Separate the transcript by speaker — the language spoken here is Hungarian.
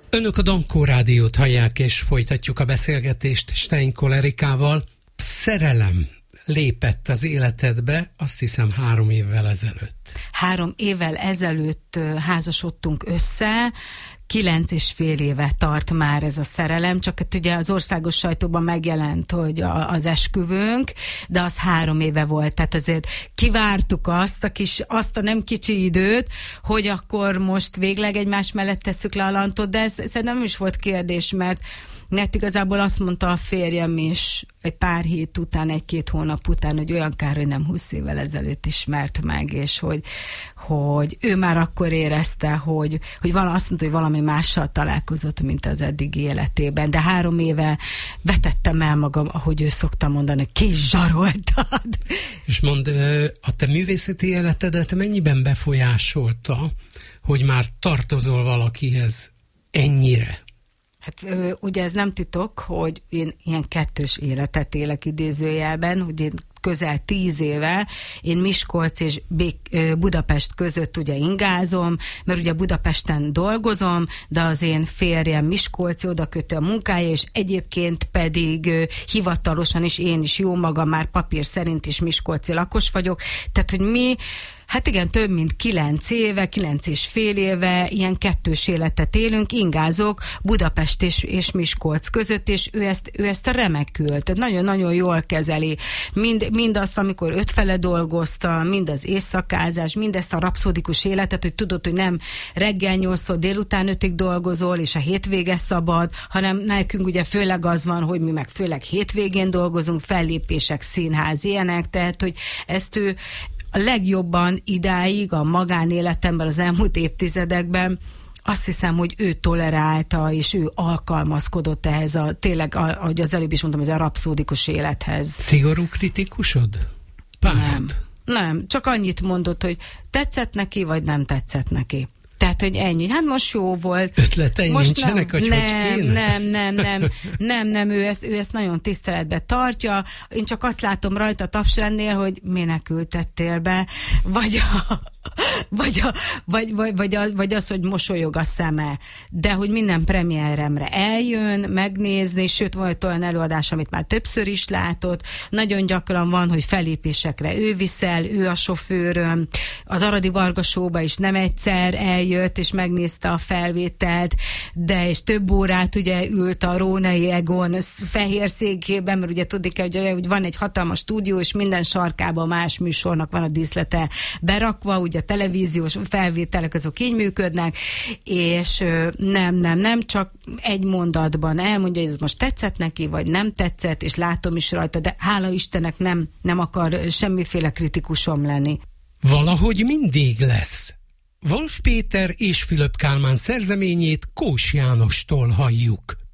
Speaker 1: Önök a Dankó Rádiót hallják, és folytatjuk a beszélgetést Steinkoll Erikával. Szerelem lépett az életedbe, azt hiszem 3 évvel ezelőtt.
Speaker 2: 3 évvel ezelőtt házasodtunk össze, 9,5 éve tart már ez a szerelem, csak hát ugye az országos sajtóban megjelent, hogy az esküvőnk, de az 3 éve volt, tehát azért kivártuk azt a nem kicsi időt, hogy akkor most végleg egymás mellett tesszük le a lantot, de ez szerintem nem is volt kérdés, mert igazából azt mondta a férjem is egy pár hét után, 1-2 hónap után, hogy olyan kár, hogy nem 20 évvel ezelőtt ismert meg, és hogy ő már akkor érezte, hogy azt mondta, hogy valami mással találkozott, mint az eddigi életében. De 3 éve vetettem el magam, ahogy ő szokta mondani, kizsaroltad.
Speaker 1: És mondd, a te művészeti életedet mennyiben befolyásolta, hogy már tartozol valakihez ennyire?
Speaker 2: Hát ugye ez nem titok, hogy én ilyen 2-s életet élek idézőjelben, hogy én közel 10 éve én Miskolc és Budapest között ugye ingázom, mert ugye Budapesten dolgozom, de az én férjem Miskolci, oda kötő a munkája, és egyébként pedig hivatalosan is én is jó magam már papír szerint is miskolci lakos vagyok, tehát hogy mi hát igen, több mint 9,5 éve ilyen 2-s életet élünk, ingázok Budapest és Miskolc között, és ő ezt remekül, tehát nagyon-nagyon jól kezeli. Mindazt, amikor 5 fele dolgoztam, mind az éjszakázás, mindezt a rapszódikus életet, hogy tudod, hogy nem reggel 8-tól délután 5-ig dolgozol, és a hétvége szabad, hanem nekünk ugye főleg az van, hogy mi meg főleg hétvégén dolgozunk, fellépések, színház, ilyenek, tehát, hogy ezt ő a legjobban idáig a magánéletemben az elmúlt évtizedekben azt hiszem, hogy ő tolerálta, és ő alkalmazkodott ehhez tényleg, ahogy az előbb is mondtam, ez a rapszódikus élethez.
Speaker 1: Szigorú kritikusod? Párod?
Speaker 2: Nem, csak annyit mondott, hogy tetszett neki, vagy nem tetszett neki. Tehát, hogy ennyi. Hát most jó volt.
Speaker 1: Ötletei most nincsenek, hogy kéne?
Speaker 2: Nem, ő ezt nagyon tiszteletbe tartja. Én csak azt látom rajta tapsrennél, hogy minek ültettél be, vagy az, hogy mosolyog a szeme. De hogy minden premieremre eljön, megnézni, sőt, volt olyan előadás, amit már többször is látott. Nagyon gyakran van, hogy fellépésekre ő viszel, ő a sofőröm. Az Aradi Varga Show-ba is nem egyszer eljött, és megnézte a felvételt, de és több órát ugye ült a Rónai Egon fehér székében, mert ugye tudni kell, hogy van egy hatalmas stúdió, és minden sarkában más műsornak van a díszlete berakva, ugye a televíziós felvételek azok így működnek, és nem, csak egy mondatban elmondja, hogy ez most tetszett neki, vagy nem tetszett, és látom is rajta, de hála Istennek nem akar semmiféle kritikusom lenni.
Speaker 1: Valahogy mindig lesz. Wolf Péter és Fülöp Kálmán szerzeményét Kós Jánostól halljuk.